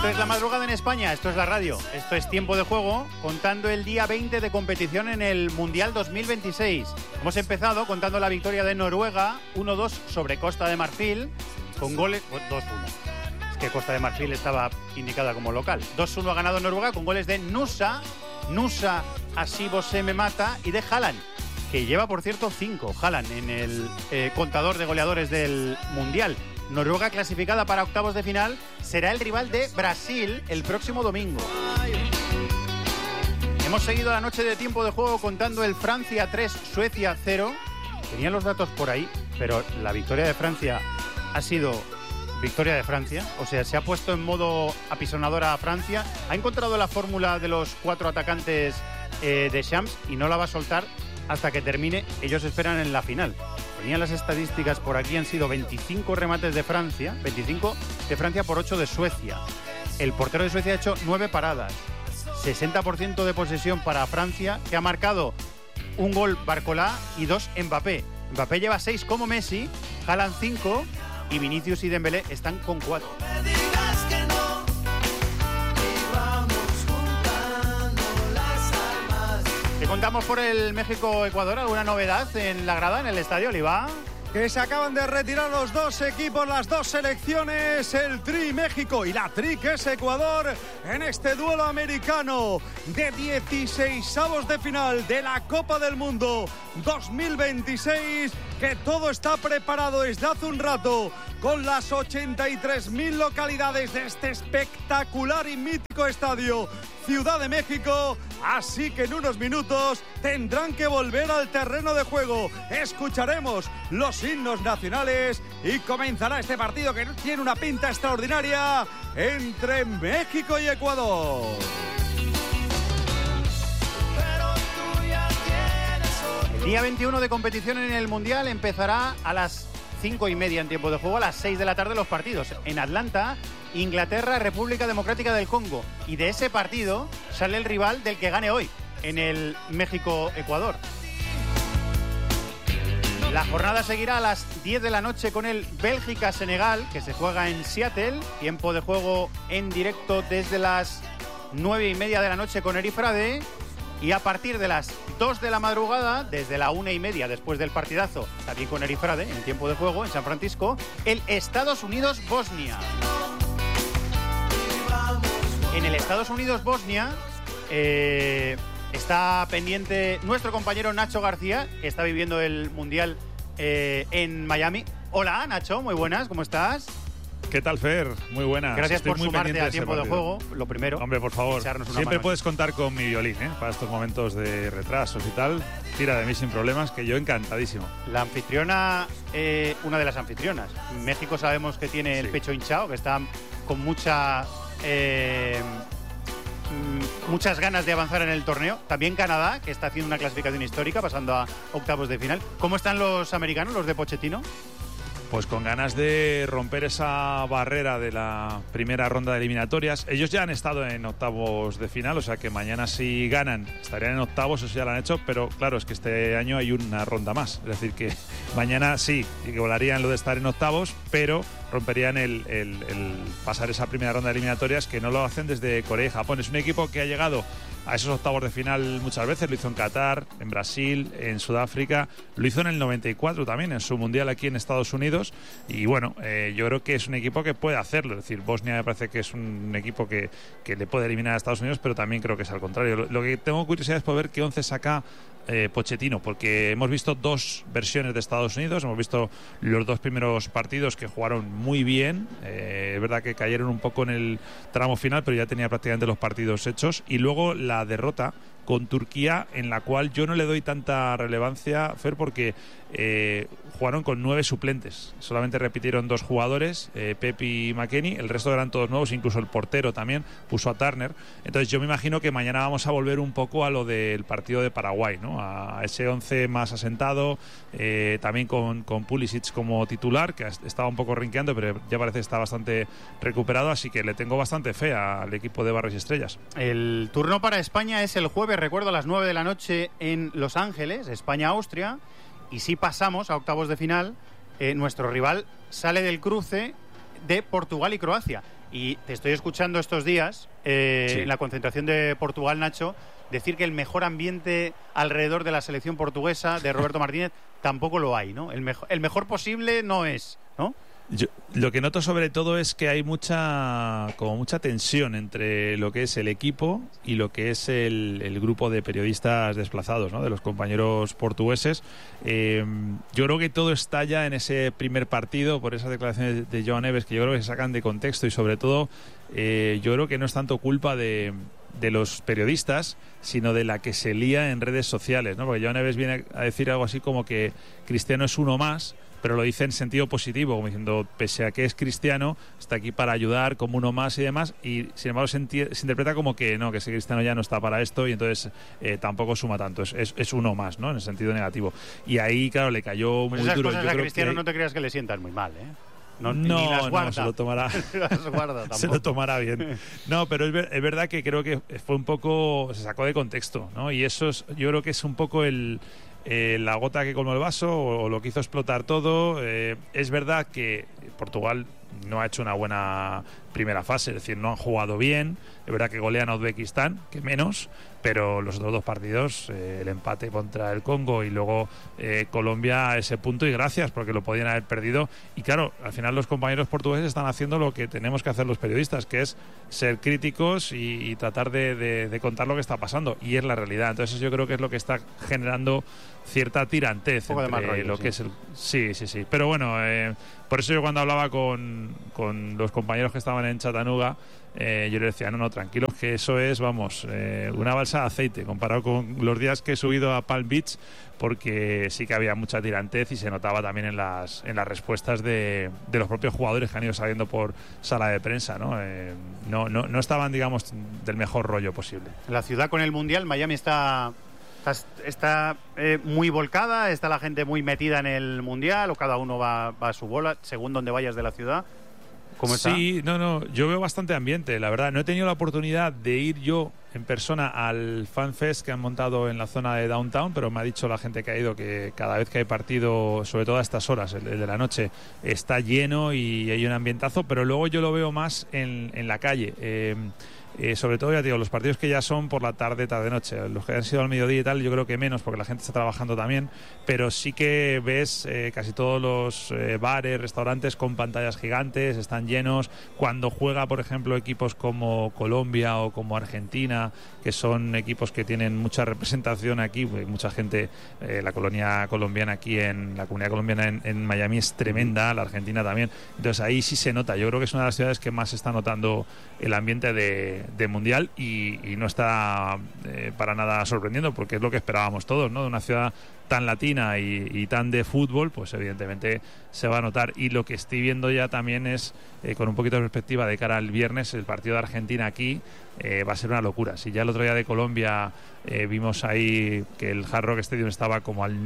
Esto es la madrugada en España, esto es la radio, esto es Tiempo de Juego, contando el día 20 de competición en el Mundial 2026. Hemos empezado contando la victoria de Noruega, 1-2 sobre Costa de Marfil, con goles... 2-1. Es que Costa de Marfil estaba indicada como local. 2-1 ha ganado Noruega con goles de Nusa Asibo se me mata y de Haaland, que lleva, por cierto, 5 Haaland en el contador de goleadores del Mundial. Noruega, clasificada para octavos de final, será el rival de Brasil el próximo domingo. Hemos seguido la noche de Tiempo de Juego contando el Francia 3, Suecia 0. Tenían los datos por ahí, pero la victoria de Francia ha sido victoria de Francia. O sea, se ha puesto en modo apisonadora a Francia. Ha encontrado la fórmula de los 4 atacantes de Champs y no la va a soltar hasta que termine. Ellos esperan en la final. Tenían las estadísticas por aquí, han sido 25 remates de Francia, 25 de Francia por 8 de Suecia. El portero de Suecia ha hecho 9 paradas, 60% de posesión para Francia, que ha marcado un gol Barcola y 2 Mbappé. Mbappé lleva 6 como Messi, Haaland 5 y Vinicius y Dembélé están con 4. Te contamos por el México-Ecuador, ¿alguna novedad en la grada, en el estadio, Oliva? Que se acaban de retirar los dos equipos, las dos selecciones, el Tri México y la Tri que es Ecuador, en este duelo americano de 16avos de final de la Copa del Mundo 2026, que todo está preparado desde hace un rato con las 83.000 localidades de este espectacular y mítico estadio Ciudad de México. Así que en unos minutos tendrán que volver al terreno de juego. Escucharemos los himnos nacionales y comenzará este partido que tiene una pinta extraordinaria entre México y Ecuador. El día 21 de competición en el Mundial empezará a las 5:30 en tiempo de juego, a las 6 de la tarde los partidos. En Atlanta, Inglaterra, República Democrática del Congo. Y de ese partido sale el rival del que gane hoy, en el México-Ecuador. La jornada seguirá a las 10 de la noche con el Bélgica-Senegal, que se juega en Seattle. Tiempo de juego en directo desde las 9:30 de la noche con Erifrade. Y a partir de las 2 de la madrugada, desde la 1:30 después del partidazo, también con Erifrade, en tiempo de juego en San Francisco, el Estados Unidos-Bosnia. En el Estados Unidos-Bosnia está pendiente nuestro compañero Nacho García, que está viviendo el Mundial en Miami. Hola, Nacho, muy buenas, ¿cómo estás? ¿Qué tal, Fer? Muy buenas. Gracias por sumarte a Tiempo de Juego, lo primero. Hombre, por favor, siempre puedes contar con mi violín, para estos momentos de retrasos y tal. Tira de mí sin problemas, que yo encantadísimo. La anfitriona, una de las anfitrionas. México sabemos que tiene el pecho hinchado, que está con muchas ganas de avanzar en el torneo. También Canadá, que está haciendo una clasificación histórica, pasando a octavos de final. ¿Cómo están los americanos, los de Pochettino? Pues con ganas de romper esa barrera de la primera ronda de eliminatorias. Ellos ya han estado en octavos de final, o sea que mañana si ganan estarían en octavos, eso ya lo han hecho, pero claro, es que este año hay una ronda más. Es decir, que mañana sí, y que volarían lo de estar en octavos, pero romperían el pasar esa primera ronda de eliminatorias, que no lo hacen desde Corea y Japón. Es un equipo que ha llegado a esos octavos de final muchas veces, lo hizo en Qatar, en Brasil, en Sudáfrica, lo hizo en el 94 también, en su mundial aquí en Estados Unidos, y bueno, yo creo que es un equipo que puede hacerlo. Es decir, Bosnia me parece que es un equipo que le puede eliminar a Estados Unidos, pero también creo que es al contrario. Lo que tengo curiosidad es por ver qué once saca Pochettino, porque hemos visto dos versiones de Estados Unidos, hemos visto los dos primeros partidos que jugaron muy bien, es verdad que cayeron un poco en el tramo final, pero ya tenía prácticamente los partidos hechos, y luego la derrota con Turquía, en la cual yo no le doy tanta relevancia, Fer, porque jugaron con 9 suplentes, solamente repitieron 2 jugadores, Pep y McKennie, el resto eran todos nuevos, incluso el portero también puso a Turner. Entonces yo me imagino que mañana vamos a volver un poco a lo del partido de Paraguay, ¿no? A ese 11 más asentado, también con Pulisic como titular, que estaba un poco rinqueando, pero ya parece que está bastante recuperado, así que le tengo bastante fe al equipo de Barros y Estrellas. El turno para España es el jueves, recuerdo, a las 9 de la noche en Los Ángeles, España-Austria. Y si pasamos a octavos de final, nuestro rival sale del cruce de Portugal y Croacia. Y te estoy escuchando estos días, en la concentración de Portugal, Nacho, decir que el mejor ambiente alrededor de la selección portuguesa de Roberto Martínez tampoco lo hay, ¿no? El mejor posible no es, ¿no? Yo, lo que noto sobre todo es que hay mucha tensión entre lo que es el equipo y lo que es el grupo de periodistas desplazados, ¿no? De los compañeros portugueses. Yo creo que todo estalla en ese primer partido por esas declaraciones de João Neves, que yo creo que se sacan de contexto, y sobre todo yo creo que no es tanto culpa de los periodistas, sino de la que se lía en redes sociales, ¿no? Porque João Neves viene a decir algo así como que Cristiano es uno más, pero lo dice en sentido positivo, como diciendo, pese a que es Cristiano, está aquí para ayudar como uno más y demás, y sin embargo se interpreta como que no, que ese Cristiano ya no está para esto, y entonces tampoco suma tanto, es uno más, ¿no? En el sentido negativo. Y ahí, claro, le cayó pues muy esas duro. Cosas Yo a creo Cristiano que no te creas que le sientan muy mal, ¿eh? No, se lo tomará. las guarda tampoco. Se lo tomará bien. No, pero es verdad que creo que fue un poco, se sacó de contexto, ¿no? Y eso yo creo que es un poco la gota que colmó el vaso, o lo que hizo explotar todo. Es verdad que Portugal no ha hecho una buena primera fase, es decir, no han jugado bien. Es verdad que golean a Uzbekistán, que menos, pero los otros dos partidos, el empate contra el Congo y luego Colombia a ese punto, y gracias, porque lo podían haber perdido. Y claro, al final los compañeros portugueses están haciendo lo que tenemos que hacer los periodistas, que es ser críticos y tratar de contar lo que está pasando, y es la realidad. Entonces yo creo que es lo que está generando cierta tirantez entre más rollo, lo que es el... Sí. Pero bueno, por eso yo cuando hablaba con los compañeros que estaban en Chattanooga, yo le decía, no, tranquilos, que eso es, vamos, una balsa de aceite comparado con los días que he subido a Palm Beach, porque sí que había mucha tirantez y se notaba también en las respuestas de los propios jugadores que han ido saliendo por sala de prensa, ¿no? No estaban, digamos, del mejor rollo posible. La ciudad con el Mundial, Miami está muy volcada, está la gente muy metida en el Mundial, o cada uno va a su bola, según donde vayas de la ciudad. ¿Cómo está? Sí, yo veo bastante ambiente, la verdad. No he tenido la oportunidad de ir yo en persona al Fan Fest que han montado en la zona de Downtown, pero me ha dicho la gente que ha ido que cada vez que hay partido, sobre todo a estas horas, el de la noche, está lleno y hay un ambientazo, pero luego yo lo veo más en la calle. Sobre todo, ya digo, los partidos que ya son por la tarde-noche, los que han sido al mediodía y tal, yo creo que menos, porque la gente está trabajando también, pero sí que ves casi todos los bares, restaurantes con pantallas gigantes, están llenos. Cuando juega, por ejemplo, equipos como Colombia o como Argentina, que son equipos que tienen mucha representación aquí, pues mucha gente, la colonia colombiana aquí, la comunidad colombiana en Miami es tremenda, la Argentina también, entonces ahí sí se nota. Yo creo que es una de las ciudades que más se está notando el ambiente de Mundial, y no está para nada sorprendiendo, porque es lo que esperábamos todos, ¿no? De una ciudad tan latina y tan de fútbol, pues evidentemente se va a notar. Y lo que estoy viendo ya también es, con un poquito de perspectiva de cara al viernes, el partido de Argentina aquí va a ser una locura. Si ya el otro día de Colombia vimos ahí que el Hard Rock Stadium estaba como al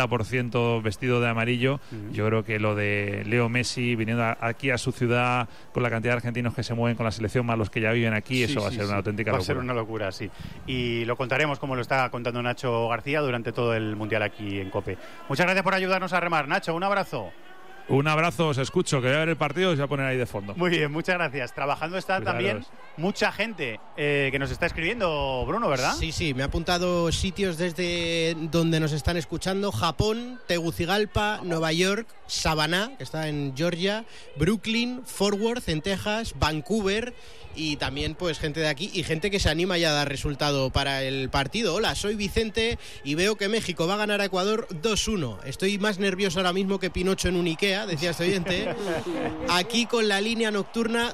90% vestido de amarillo, yo creo que lo de Leo Messi viniendo aquí a su ciudad, con la cantidad de argentinos que se mueven con la selección, más los que ya viven aquí, eso va a ser una auténtica locura. Va a ser una locura, sí. Y lo contaremos, como lo está contando Nacho García, durante todo el Mundial aquí en COPE. Muchas gracias por ayudarnos a remar, Nacho. Un abrazo. Un abrazo, os escucho, que voy a ver el partido y os voy a poner ahí de fondo. Muy bien, muchas gracias. Trabajando está también mucha gente que nos está escribiendo, Bruno, ¿verdad? Sí, me ha apuntado sitios desde donde nos están escuchando: Japón, Tegucigalpa, Nueva York, Savannah, que está en Georgia, Brooklyn, Fort Worth, en Texas, Vancouver, y también pues gente de aquí y gente que se anima ya a dar resultado para el partido. Hola, soy Vicente y veo que México va a ganar a Ecuador 2-1. Estoy más nervioso ahora mismo que Pinocho en un Ikea, decía este oyente. Aquí con la línea nocturna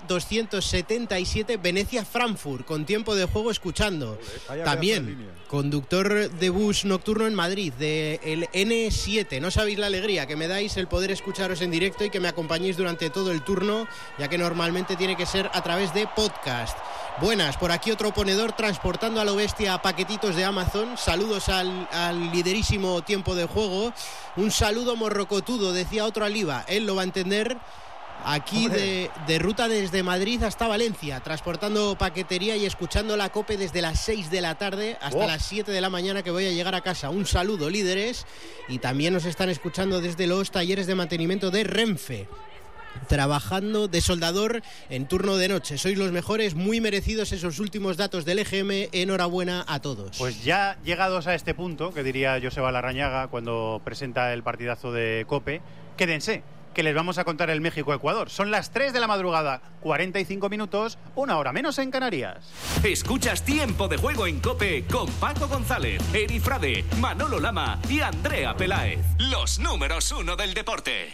277 Venecia-Frankfurt, con tiempo de juego escuchando. También conductor de bus nocturno en Madrid, del N7. No sabéis la alegría que me dais el poder escucharos en directo y que me acompañéis durante todo el turno, ya que normalmente tiene que ser a través de podcast. Buenas, por aquí otro ponedor transportando a lo bestia paquetitos de Amazon. Saludos al liderísimo tiempo de juego. Un saludo morrocotudo, decía otro Aliva, él lo va a entender. Aquí de ruta desde Madrid hasta Valencia, transportando paquetería y escuchando la COPE desde las 6 de la tarde hasta las 7 de la mañana, que voy a llegar a casa. Un saludo, líderes. Y también nos están escuchando desde los talleres de mantenimiento de Renfe. trabajando de soldador en turno de noche. Sois los mejores, muy merecidos esos últimos datos del EGM. Enhorabuena a todos. Pues ya llegados a este punto, que diría Joseba Larrañaga cuando presenta el partidazo de COPE, quédense, que les vamos a contar el México-Ecuador. Son las 3 de la madrugada, 45 minutos, 1 hora menos en Canarias. Escuchas Tiempo de Juego en COPE con Paco González, Eri Frade, Manolo Lama y Andrea Peláez. Los números 1 del deporte.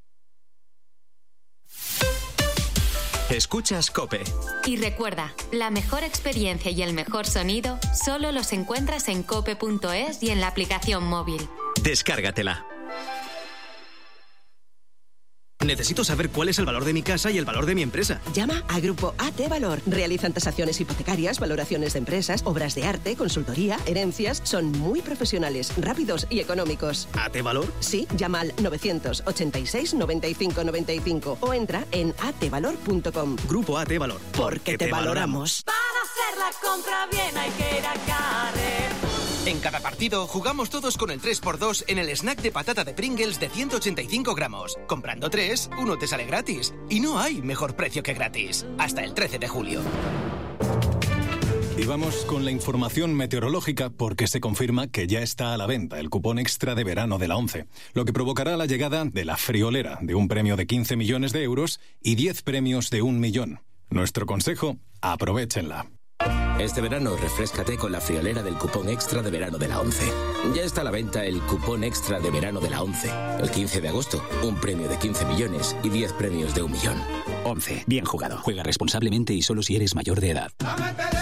Escuchas COPE. Y recuerda, la mejor experiencia y el mejor sonido solo los encuentras en cope.es y en la aplicación móvil. Descárgatela. Necesito saber cuál es el valor de mi casa y el valor de mi empresa. Llama a Grupo AT Valor. Realizan tasaciones hipotecarias, valoraciones de empresas, obras de arte, consultoría, herencias. Son muy profesionales, rápidos y económicos. ¿AT Valor? Sí, llama al 986 95 95 o entra en atvalor.com. Grupo AT Valor. Porque te valoramos. Para hacer la compra bien hay que ir a Carrefour. En cada partido jugamos todos con el 3x2 en el snack de patata de Pringles de 185 gramos. Comprando 3, uno te sale gratis. Y no hay mejor precio que gratis. Hasta el 13 de julio. Y vamos con la información meteorológica porque se confirma que ya está a la venta el cupón extra de verano de la ONCE, lo que provocará la llegada de la friolera de un premio de 15 millones de euros y 10 premios de 1 millón. Nuestro consejo, aprovéchenla. Este verano refréscate con la friolera del cupón extra de verano de la ONCE. Ya está a la venta el cupón extra de verano de la ONCE. El 15 de agosto, un premio de 15 millones y 10 premios de 1 millón. ONCE. Bien jugado. Juega responsablemente y solo si eres mayor de edad.